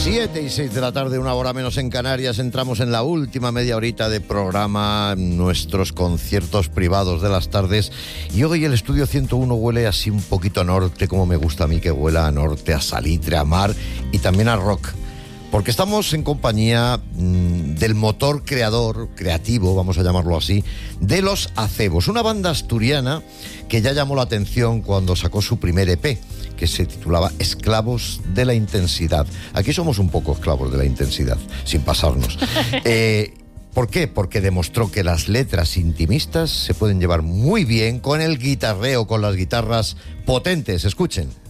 7:06 de la tarde, una hora menos en Canarias. Entramos en la última media horita de programa, nuestros conciertos privados de las tardes. Y hoy el estudio 101 huele así un poquito a norte, como me gusta a mí que huela a norte, a salitre, a mar y también a rock. Porque estamos en compañía del motor creativo, vamos a llamarlo así, de Los Acebos, una banda asturiana que ya llamó la atención cuando sacó su primer EP, que se titulaba Esclavos de la Intensidad. Aquí somos un poco esclavos de la intensidad, sin pasarnos. ¿Por qué? Porque demostró que las letras intimistas se pueden llevar muy bien con el guitarreo, con las guitarras potentes. Escuchen.